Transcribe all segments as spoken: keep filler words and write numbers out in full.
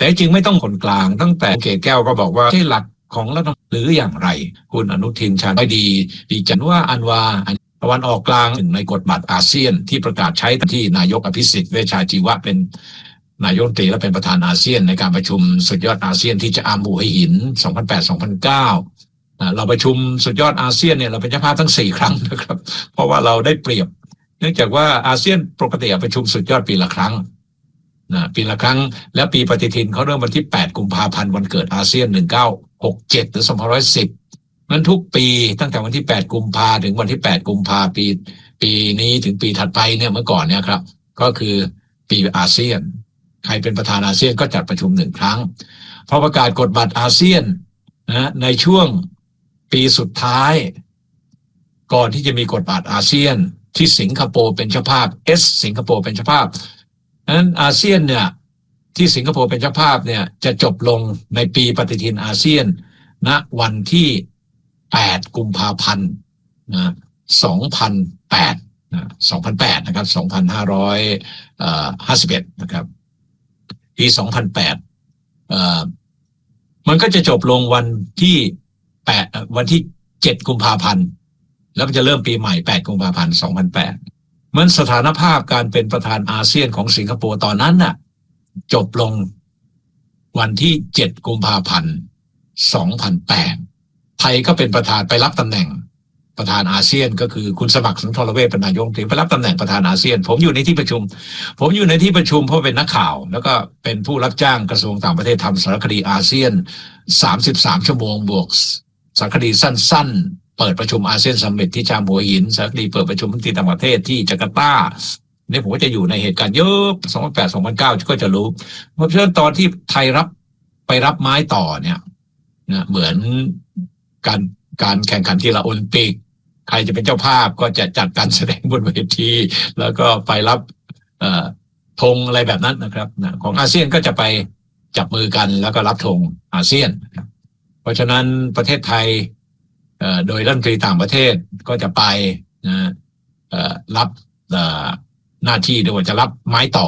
แต่จริงไม่ต้องคนกลางตั้งแต่เกศแก้วก็บอกว่าใช่หลักของรัฐหรืออย่างไรคุณอนุทินชาญดีดีจันว่าอันวาตะวันออกกลางหนึ่งในกฎบัตรอาเซียนที่ประกาศใช้ที่นายกอภิสิทธิ์เวชชาชีวะเป็นนายกรัฐมนตรีและเป็นประธานอาเซียนในการประชุมสุดยอดอาเซียนที่จะอามูหัวหิน สองพันแปด สองพันเก้า เราประชุมสุดยอดอาเซียนเนี่ยเราเป็นเจ้าภาพทั้งสี่ครั้งนะครับเพราะว่าเราได้เปรียบเนื่องจากว่าอาเซียนปกติประชุมสุดยอดปีละครั้งนะปีละครั้งและปีปฏิทินเขาเริ่มวันที่แปดกุมภาพันธ์วันเกิดอาเซียนหนึ่งพันเก้าร้อยหกสิบเจ็ดหรือสองพันหนึ่งร้อยสิบนั้นทุกปีตั้งแต่วันที่แปดกุมภาถึงวันที่แปดกุมภาปีปีนี้ถึงปีถัดไปเนี่ยเมื่อก่อนเนี่ยครับก็คือปีอาเซียนใครเป็นประธานอาเซียนก็จัดประชุมหนึ่งครั้งพอประกาศกฎบัตรอาเซียนนะในช่วงปีสุดท้ายก่อนที่จะมีกฎบัตรอาเซียนที่สิงคโปร์เป็นเจ้าภาพเอสสิงคโปร์เป็นเจ้าภาพนั้นอาเซียนเนี่ยที่สิงคโปร์เป็นเจ้าภาพเนี่ยจะจบลงในปีปฏิทินอาเซียนณวันที่แปดกุมภาพันธ์นะสองพันแปดนะสองพันแปดนะครับสองพันห้าร้อยห้าสิบเอ็ดนะครับปีสองพันแปดเอ่อมันก็จะจบลงวันที่แปดวันที่เจ็ดกุมภาพันธ์แล้วมันจะเริ่มปีใหม่แปดกุมภาพันธ์สองพันแปดมันสถานภาพการเป็นประธานอาเซียนของสิงคโปร์ตอนนั้นน่ะจบลงวันที่เจ็ดกุมภาพันธ์สองพันแปดไทยก็เป็นประธานไปรับตำแหน่งประธานอาเซียนก็คือคุณสมัครสุนทรเวชเป็นนายกถึงไปรับตำแหน่งประธานอาเซียนผมอยู่ในที่ประชุมผมอยู่ในที่ประชุมเพราะเป็นนักข่าวแล้วก็เป็นผู้รับจ้างกระทรวงต่างประเทศทำสารคดีอาเซียนสามสิบสามชั่วโมงบวกสารคดีสั้นๆเปิดประชุมอาเซียนซัมมิตที่จามหัวหินสารคดีเปิดประชุมที่ต่างประเทศที่จาการ์ตาเนี่ยผมก็จะอยู่ในเหตุการณ์เยอะสองพันแปด สองพันเก้าก็จะรู้เพราะฉะนั้นตอนที่ไทยรับไปรับไม้ต่อเนี่ยนะเหมือนการการแข่งขันกีฬาโอลิมปิกใครจะเป็นเจ้าภาพก็จะจัดการแสดงบนเวทีแล้วก็ไปรับธงอะไรแบบนั้นนะครับนะของอาเซียนก็จะไปจับมือกันแล้วก็รับธงอาเซียนนะครับเพราะฉะนั้นประเทศไทยโดยรัฐมนตรีต่างประเทศก็จะไปนะรับหน้าที่โดยจะรับไม้ต่อ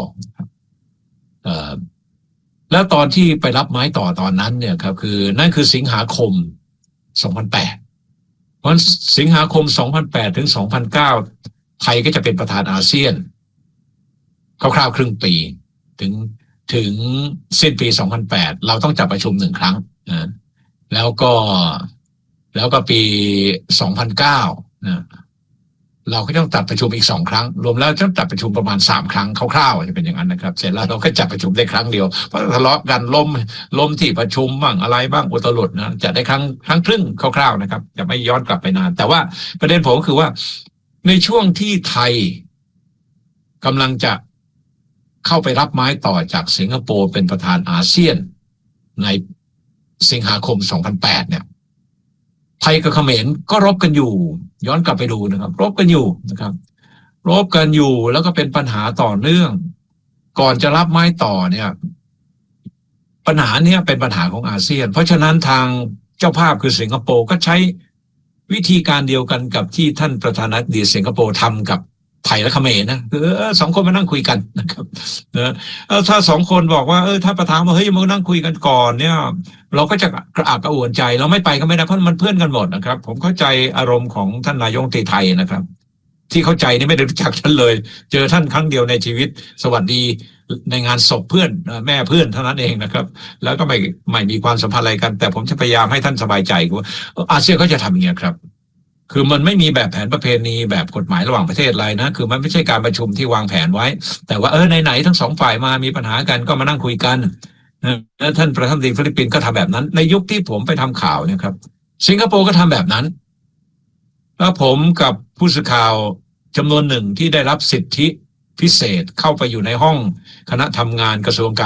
แล้วตอนที่ไปรับไม้ต่อตอนนั้นเนี่ยครับคือนั่นคือสิงหาคมสองพันแปดวันสิงหาคมสองพันแปดถึงสองพันเก้าไทยก็จะเป็นประธานอาเซียนคร่าวๆครึ่งปีถึงถึงสิ้นปีสองพันแปดเราต้องจัดประชุมหนึ่งครั้งนะแล้วก็แล้วก็ปีสองพันเก้านะเราก็ต้องจัดประชุมอีกสองครั้งรวมแล้วต้องจัดประชุมประมาณสามครั้งคร่าวๆจะเป็นอย่างนั้นนะครับเสร็จแล้วเราก็จัดประชุมได้ครั้งเดียวเพราะทะเลาะกันล้มล้มที่ประชุมบ้างอะไรบ้างอุตลุดนะจัดได้ครั้งครั้งครึ่งคร่าวๆนะครับจะไม่ย้อนกลับไปนานแต่ว่าประเด็นผมก็คือว่าในช่วงที่ไทยกำลังจะเข้าไปรับไม้ต่อจากสิงคโปร์เป็นประธานอาเซียนในสิงหาคมสองพันแปดเนี่ยไทยกับเขมรก็รบกันอยู่ย้อนกลับไปดูนะครับรบกันอยู่นะครับรบกันอยู่แล้วก็เป็นปัญหาต่อเนื่องก่อนจะรับไม้ต่อเนี่ยปัญหาเนี้ยเป็นปัญหาของอาเซียนเพราะฉะนั้นทางเจ้าภาพคือสิงคโปร์ก็ใช้วิธีการเดียวกันกับที่ท่านประธานาธิบดีสิงคโปร์ทำกับไทยและเขมรนะคือสองคนมานั่งคุยกันนะครับนะถ้าสองคนบอกว่าเออถ้าประธานว่าเฮ้ยมานั่งคุยกันก่อนเนี่ยเราก็จะกระอักกระอ่วนใจเราไม่ไปก็ไม่ได้เพราะมันเพื่อนกันหมดนะครับผมเข้าใจอารมณ์ของท่านนายกรัฐมนตรีไทยนะครับที่เข้าใจนี่ไม่ได้รู้จักท่านเลยเจอท่านครั้งเดียวในชีวิตสวัสดีในงานศพเพื่อนแม่เพื่อนเท่านั้นเองนะครับแล้วก็ไม่ไม่มีความสัมพันธ์อะไรกันแต่ผมจะพยายามให้ท่านสบายใจว่าอาเซียนก็จะทำอย่างนี้ครับคือมันไม่มีแบบแผนประเพณีแบบกฎหมายระหว่างประเทศอะไรนะคือมันไม่ใช่การประชุมที่วางแผนไว้แต่ว่าเออไหนๆทั้งสองฝ่ายมามีปัญหากันก็มานั่งคุยกันแล้วท่านประธานาธิบดีฟิลิปปินส์ก็ทำแบบนั้นในยุคที่ผมไปทำข่าวเนี่ยครับสิงคโปร์ก็ทำแบบนั้นแล้วผมกับผู้สื่อข่าวจำนวนหนึ่งที่ได้รับสิทธิพิเศษเข้าไปอยู่ในห้องคณะทำงานกระทรวงการ